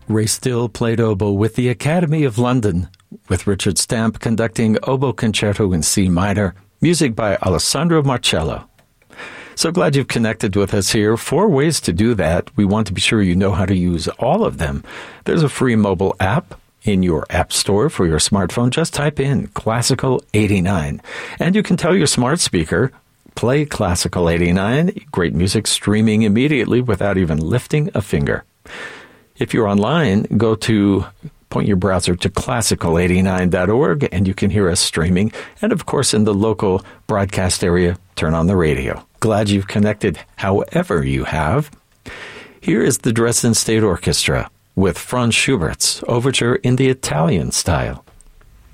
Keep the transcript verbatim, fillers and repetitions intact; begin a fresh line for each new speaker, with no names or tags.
Ray Still played oboe with the Academy of London, with Richard Stamp conducting Oboe Concerto in C minor, music by Alessandro Marcello. So glad you've connected with us here. Four ways to do that. We want to be sure you know how to use all of them. There's a free mobile app in your app store for your smartphone. Just type in Classical eighty-nine. And you can tell your smart speaker, play Classical eighty-nine. Great music streaming immediately without even lifting a finger. If you're online, go to point your browser to classical eighty-nine dot org and you can hear us streaming. And of course, in the local broadcast area, turn on the radio. Glad you've connected however you have. Here is the Dresden State Orchestra with Franz Schubert's overture in the Italian style.